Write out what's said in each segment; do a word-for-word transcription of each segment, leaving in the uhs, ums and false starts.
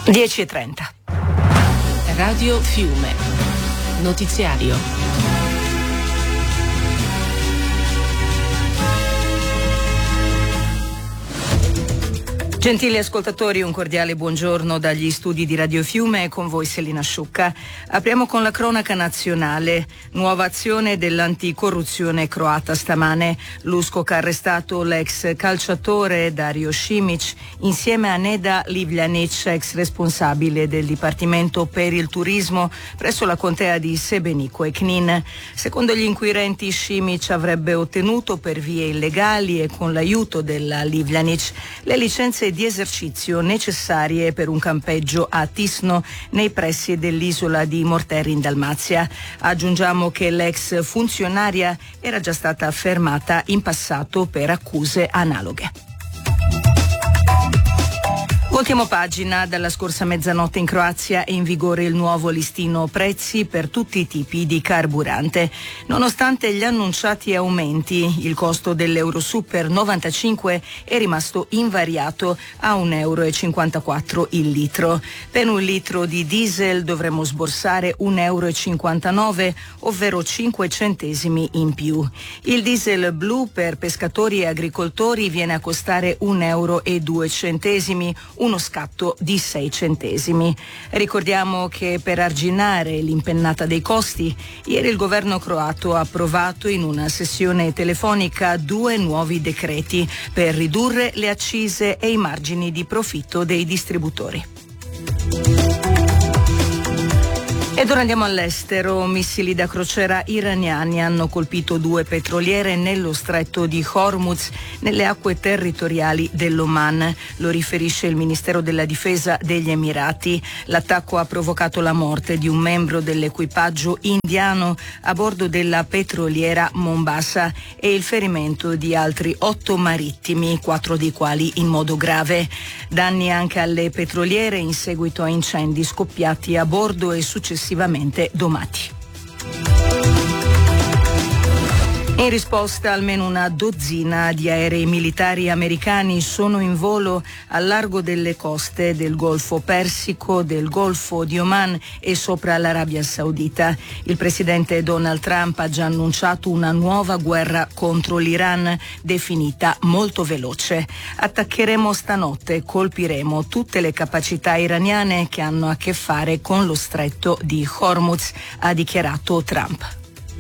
dieci e trenta. Radio Fiume. Notiziario. Gentili ascoltatori, un cordiale buongiorno dagli studi di Radio Fiume, con voi Selina Sciucca. Apriamo con la cronaca nazionale. Nuova azione dell'anticorruzione croata stamane. L'Uskok ha arrestato l'ex calciatore Dario Simic insieme a Neda Livljanic, ex responsabile del Dipartimento per il Turismo presso la contea di Šebenik e Knin. Secondo gli inquirenti, Simic avrebbe ottenuto per vie illegali e con l'aiuto della Livljanic le licenze di esercizio necessarie per un campeggio a Tisno nei pressi dell'isola di Morter in Dalmazia. Aggiungiamo che l'ex funzionaria era già stata fermata in passato per accuse analoghe. Voltiamo pagina. Dalla scorsa mezzanotte in Croazia è in vigore il nuovo listino prezzi per tutti i tipi di carburante. Nonostante gli annunciati aumenti, il costo dell'Eurosuper novantacinque è rimasto invariato a un euro e cinquantaquattro il litro. Per un litro di diesel dovremo sborsare un euro e cinquantanove, ovvero cinque centesimi in più. Il diesel blu per pescatori e agricoltori viene a costare un euro e due centesimi, uno scatto di sei centesimi. Ricordiamo che per arginare l'impennata dei costi, ieri il governo croato ha approvato in una sessione telefonica due nuovi decreti per ridurre le accise e i margini di profitto dei distributori. Ed ora andiamo all'estero. Missili da crociera iraniani hanno colpito due petroliere nello stretto di Hormuz, nelle acque territoriali dell'Oman. Lo riferisce il Ministero della Difesa degli Emirati. L'attacco ha provocato la morte di un membro dell'equipaggio indiano a bordo della petroliera Mombasa e il ferimento di altri otto marittimi, quattro dei quali in modo grave. Danni anche alle petroliere in seguito a incendi scoppiati a bordo e successivamente domati. In risposta, almeno una dozzina di aerei militari americani sono in volo al largo delle coste del Golfo Persico, del Golfo di Oman e sopra l'Arabia Saudita. Il presidente Donald Trump ha già annunciato una nuova guerra contro l'Iran, definita molto veloce. Attaccheremo stanotte, colpiremo tutte le capacità iraniane che hanno a che fare con lo stretto di Hormuz, ha dichiarato Trump.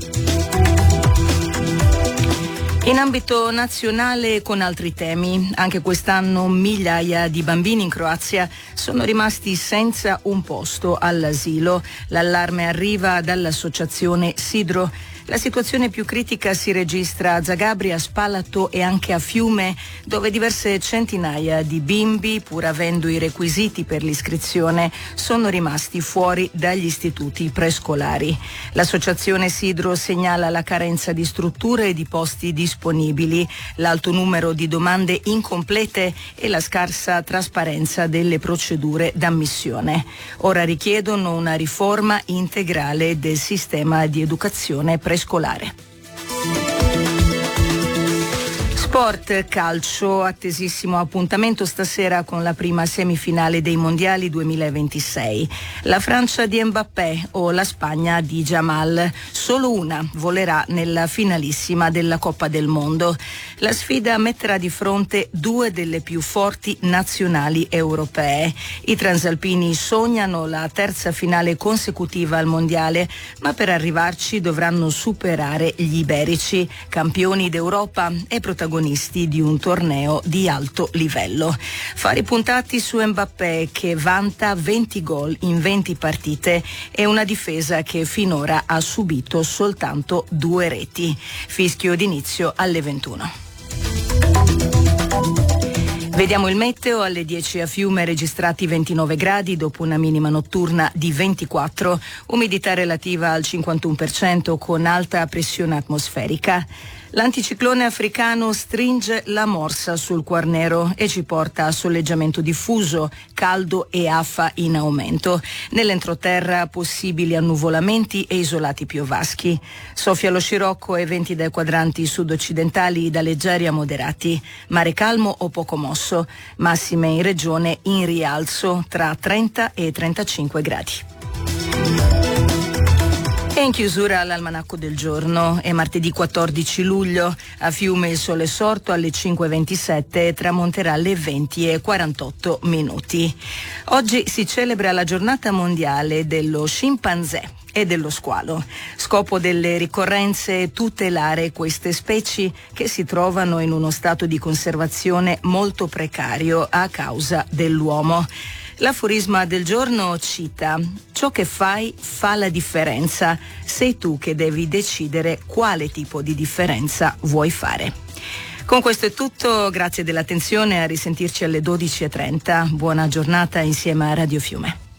In ambito nazionale, con altri temi, anche quest'anno migliaia di bambini in Croazia sono rimasti senza un posto all'asilo. L'allarme arriva dall'associazione Sidro. La situazione più critica si registra a Zagabria, Spalato e anche a Fiume, dove diverse centinaia di bimbi, pur avendo i requisiti per l'iscrizione, sono rimasti fuori dagli istituti prescolari. L'associazione Sidro segnala la carenza di strutture e di posti disponibili, l'alto numero di domande incomplete e la scarsa trasparenza delle procedure d'ammissione. Ora richiedono una riforma integrale del sistema di educazione prescolare. Sport, calcio, attesissimo appuntamento stasera con la prima semifinale dei mondiali duemilaventisei. La Francia di Mbappé o la Spagna di Jamal. Solo una volerà nella finalissima della Coppa del Mondo. La sfida metterà di fronte due delle più forti nazionali europee. I transalpini sognano la terza finale consecutiva al mondiale, ma per arrivarci dovranno superare gli iberici, campioni d'Europa e protagonisti di un torneo di alto livello. Fari puntati su Mbappé, che vanta venti gol in venti partite e una difesa che finora ha subito soltanto due reti. Fischio d'inizio alle ventuno. Vediamo il meteo. Alle dieci a Fiume registrati ventinove gradi dopo una minima notturna di ventiquattro, umidità relativa al cinquantuno per cento con alta pressione atmosferica. L'anticiclone africano stringe la morsa sul Quarnero e ci porta a soleggiamento diffuso, caldo e afa in aumento. Nell'entroterra possibili annuvolamenti e isolati piovaschi. Soffia lo scirocco e venti dai quadranti sud-occidentali da leggeri a moderati. Mare calmo o poco mosso. Massime in regione in rialzo tra trenta e trentacinque gradi. E in chiusura l'almanacco del giorno. È martedì quattordici luglio. A Fiume il sole è sorto alle cinque e ventisette e tramonterà alle venti e quarantotto minuti. Oggi si celebra la giornata mondiale dello scimpanzé e dello squalo. Scopo delle ricorrenze è tutelare queste specie che si trovano in uno stato di conservazione molto precario a causa dell'uomo. L'aforisma del giorno cita: ciò che fai fa la differenza, sei tu che devi decidere quale tipo di differenza vuoi fare. Con questo è tutto, grazie dell'attenzione, a risentirci alle dodici e trenta. Buona giornata insieme a Radio Fiume.